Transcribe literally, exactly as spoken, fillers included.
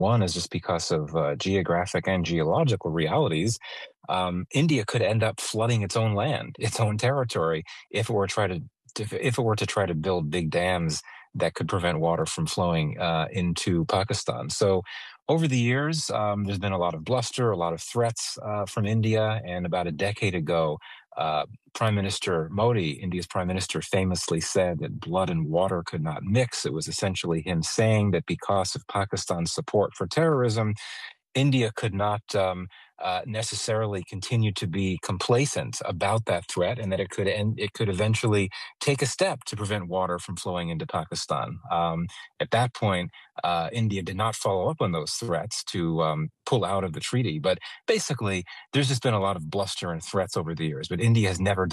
One is just because of uh, geographic and geological realities. Um, India could end up flooding its own land, its own territory, if it were try to if if it were to try to build big dams that could prevent water from flowing uh, into Pakistan. So over the years, um, there's been a lot of bluster, a lot of threats uh, from India. And about a decade ago, uh, Prime Minister Modi, India's prime minister, famously said that blood and water could not mix. It was essentially him saying that because of Pakistan's support for terrorism, India could not um, uh, necessarily continue to be complacent about that threat, and that it could end, it could eventually take a step to prevent water from flowing into Pakistan. Um, at that point, uh, India did not follow up on those threats to um, pull out of the treaty. But basically, there's just been a lot of bluster and threats over the years. But India has never